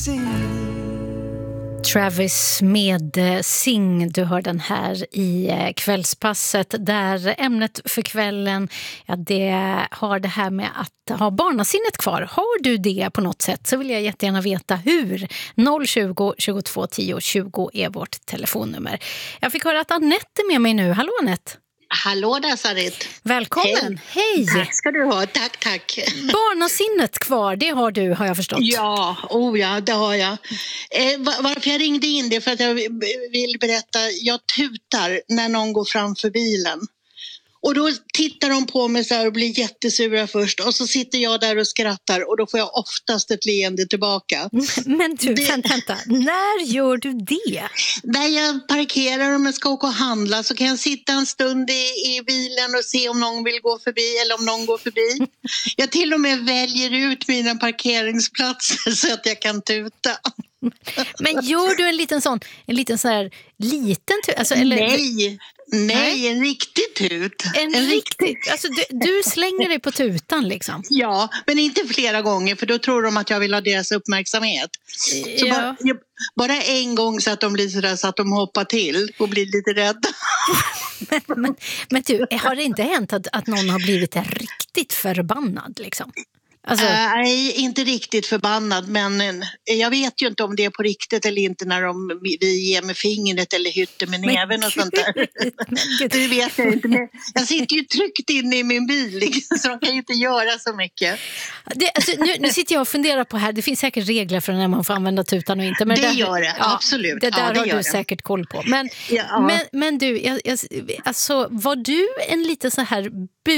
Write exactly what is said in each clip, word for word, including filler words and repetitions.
Travis med Sing, du hör den här i kvällspasset där ämnet för kvällen, ja, det har det här med att ha barnasinnet kvar. Har du det på något sätt så vill jag jättegärna veta hur. noll tjugo, tjugotvå tio, tjugo är vårt telefonnummer. Jag fick höra att Anette är med mig nu. Hallå Anette! Hallå där Sarit. Välkommen, hej. hej! Tack ska du ha, tack tack. Barnasinnet kvar, det har du, har jag förstått. Ja, oh ja, det har jag. Eh, varför jag ringde in det för att jag vill berätta, jag tutar när någon går framför bilen. Och då tittar de på mig så här och blir jättesura först. Och så sitter jag där och skrattar och då får jag oftast ett leende tillbaka. Men du, det... vänta, vänta. När gör du det? När jag parkerar och jag ska åka och handla så kan jag sitta en stund i, i bilen och se om någon vill gå förbi eller om någon går förbi. Jag till och med väljer ut mina parkeringsplatser så att jag kan tuta. Men gör du en liten sån, en liten så här liten tut? Alltså, eller... Nej, nej, en riktig tut. En, en riktig, alltså du, du slänger dig på tutan liksom. Ja, men inte flera gånger för då tror de att jag vill ha deras uppmärksamhet. Så ja. bara, bara en gång så att de blir sådär så att de hoppar till och blir lite rädda. men, men, men du, har det inte hänt att, att någon har blivit riktigt förbannad liksom? Alltså... Nej, inte riktigt förbannad, men jag vet ju inte om det är på riktigt eller inte när de vi ger med fingret eller hytter med näven och sånt där. Det vet jag inte. Men jag sitter ju tryckt inne i min bil liksom, så de kan ju inte göra så mycket. Det, alltså, nu, nu sitter jag och funderar på här, det finns säkert regler för när man får använda tutan och inte. Men det, det där, gör det, ja, absolut. Det där ja, det har du det. säkert koll på. Men, ja. men, men du, jag, jag, alltså, var du en lite så här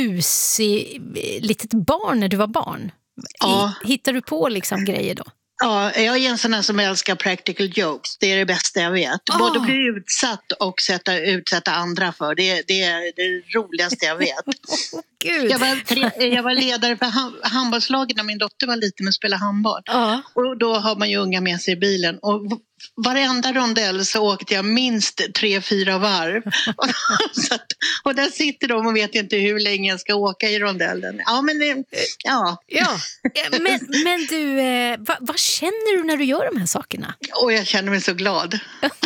busig litet barn när du var barn? Ja. Hittar du på liksom grejer då? Ja, jag är en sån här som älskar practical jokes. Det är det bästa jag vet. Oh. Både bli utsatt och sätta, utsätta andra för. Det, det är det roligaste jag vet. Gud. Jag, var, jag var ledare för handbollslaget när min dotter var liten och spelade handboll. Oh. Och då har man ju unga med sig i bilen. Och varenda rondell så åkte jag minst tre, fyra varv. så att, och där sitter de och vet inte hur länge jag ska åka i rondellen. Ja, men ja. ja. Men, men du, eh, vad, vad känner du när du gör de här sakerna? Och jag känner mig så glad.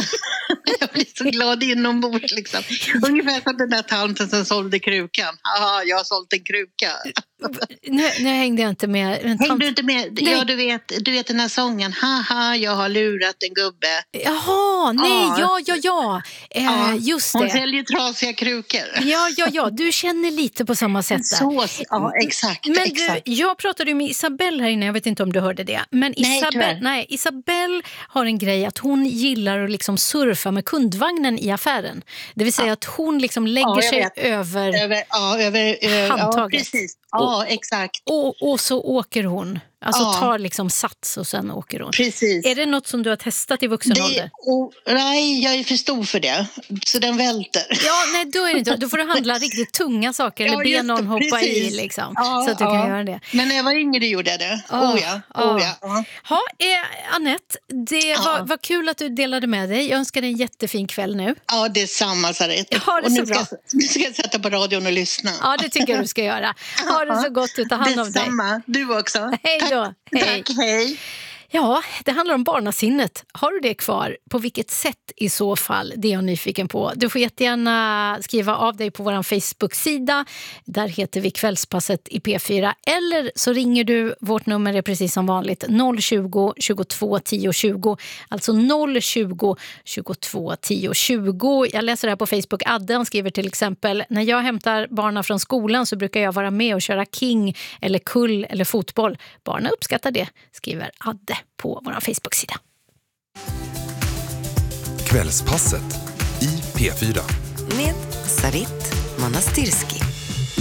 jag blir så glad inombords liksom. Ungefär som den där tanten som sålde krukan. Aha, jag har sålt en kruka. nu, nu hängde jag inte med. Hängde tant... du inte med? Nej. Ja, du vet, du vet den här sången. Haha, jag har lurat en gubbe. Jaha, nej, ja, ja, ja. ja. Eh, ja. Just det. Hon säljer trasiga krukor. Ja, ja, ja. Du känner lite på samma sätt där. Så, ja, exakt. Men exakt. Du, jag pratade ju med Isabelle här inne, jag vet inte om du hörde det. Men nej, Isabelle, nej, Isabelle har en grej att hon gillar att liksom surfa med kundvagnen i affären. Det vill säga ja. att hon liksom lägger ja, sig över, över, ja, över ö, handtaget. Ja, precis. Ja, exakt. Och, och så åker hon. Alltså ja. tar liksom sats och sen åker hon. Precis. Är det något som du har testat i vuxen ålder? Och, nej, jag är för stor för det. Så den välter. Ja, nej, då är det inte. Då får du handla riktigt tunga saker. Eller ja, be någon hoppa i liksom. Ja, så att du ja. kan göra det. Men när jag var yngre gjorde jag det. Oh, oh ja. Oh. Oh, ja. Oh. Ha, eh, Anette, det ja. var, var kul att du delade med dig. Jag önskar dig en jättefin kväll nu. Ja, det är samma, Sarit. Ha det och så nu bra. Ska, nu ska jag sätta på radion och lyssna. Ja, det tycker jag du ska göra. Ha det så gott, ta hand om dig. Detsamma, du också. Hej då. Hej. Tack, hej. Ja, det handlar om barnasinnet. Har du det kvar? På vilket sätt i så fall? Det är jag nyfiken på. Du får jättegärna skriva av dig på vår Facebook-sida. Där heter vi Kvällspasset i P fyra. Eller så ringer du. Vårt nummer är precis som vanligt noll tjugo, tjugotvå tio tjugo. Alltså noll tjugo, tjugotvå tio tjugo. Jag läser det här på Facebook. Adden skriver till exempel: när jag hämtar barnen från skolan så brukar jag vara med och köra king eller kull eller fotboll. Barnen uppskattar det, skriver Adde på vår Facebook-sida. Kvällspasset i P fyra. Med Sarit Manastirski.